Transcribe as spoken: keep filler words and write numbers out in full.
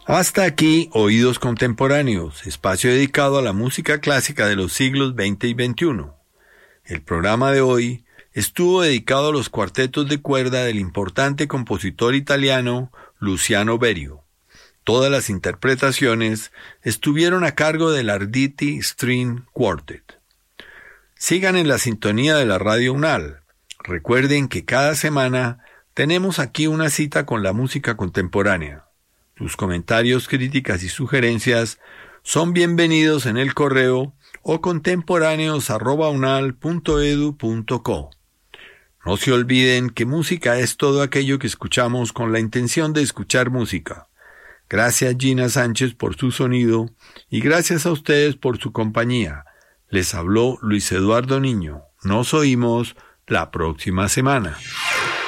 Hasta aquí, Oídos Contemporáneos, espacio dedicado a la música clásica de los siglos veinte y veintiuno. El programa de hoy estuvo dedicado a los cuartetos de cuerda del importante compositor italiano Luciano Berio. Todas las interpretaciones estuvieron a cargo del Arditi String Quartet. Sigan en la sintonía de la Radio UNAL. Recuerden que cada semana tenemos aquí una cita con la música contemporánea. Sus comentarios, críticas y sugerencias son bienvenidos en el correo o contemporáneos arroba unal punto edu punto co. No se olviden que música es todo aquello que escuchamos con la intención de escuchar música. Gracias Gina Sánchez por su sonido y gracias a ustedes por su compañía. Les habló Luis Eduardo Niño. Nos oímos la próxima semana.